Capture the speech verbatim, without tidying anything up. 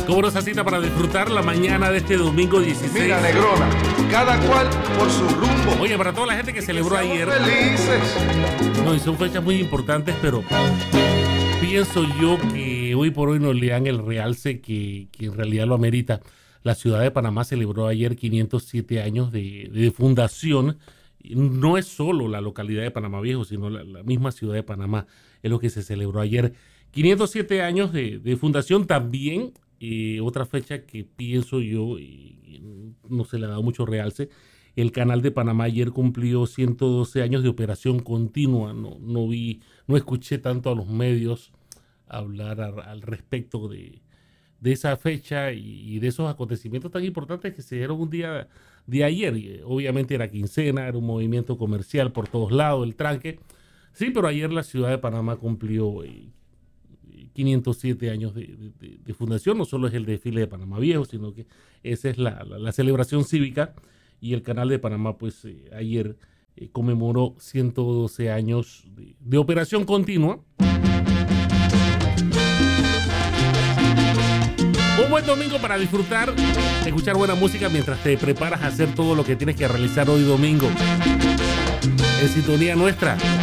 Como esa cita para disfrutar la mañana de este domingo dieciséis. Mira, negrona, cada cual por su rumbo. Oye, para toda la gente que celebró ayer. Felices. No, y son fechas muy importantes, pero pienso yo que hoy por hoy no le dan el realce que, que en realidad lo amerita. La ciudad de Panamá celebró ayer quinientos siete años de, de fundación. No es solo la localidad de Panamá Viejo, sino la, la misma ciudad de Panamá. Es lo que se celebró ayer. quinientos siete años de, de fundación. También eh, otra fecha que pienso yo, eh, no se le ha dado mucho realce. El Canal de Panamá ayer cumplió ciento doce años de operación continua. No, no vi, no escuché tanto a los medios hablar a, al respecto de, de esa fecha y, y de esos acontecimientos tan importantes que se dieron un día de ayer. Y, obviamente era quincena, era un movimiento comercial por todos lados, el tranque. Sí, pero ayer la ciudad de Panamá cumplió eh, quinientos siete años de, de, de fundación. No solo es el desfile de Panamá Viejo, sino que esa es la, la, la celebración cívica. Y el Canal de Panamá, pues eh, ayer eh, conmemoró ciento doce años de, de operación continua. Un buen domingo para disfrutar, escuchar buena música mientras te preparas a hacer todo lo que tienes que realizar hoy domingo. En sintonía nuestra.